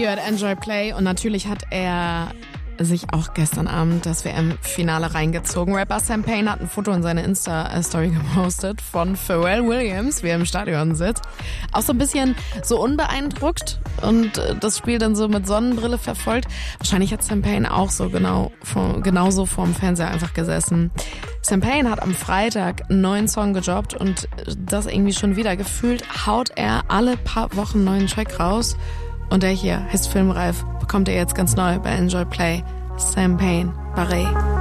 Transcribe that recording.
you at Enjoy Play. Und natürlich hat er sich auch gestern Abend das WM-Finale reingezogen. Rapper Sam Payne hat ein Foto in seine Insta-Story gepostet von Pharrell Williams, wie er im Stadion sitzt. Auch so ein bisschen so unbeeindruckt und das Spiel dann so mit Sonnenbrille verfolgt. Wahrscheinlich hat Sam Payne auch so genauso vorm Fernseher einfach gesessen. Sam Payne hat am Freitag einen neuen Song gedroppt und das irgendwie schon wieder gefühlt, haut er alle paar Wochen einen neuen Track raus. Und der hier heißt Filmreif, bekommt ihr jetzt ganz neu bei Enjoy Play. Sam Payne, Barret.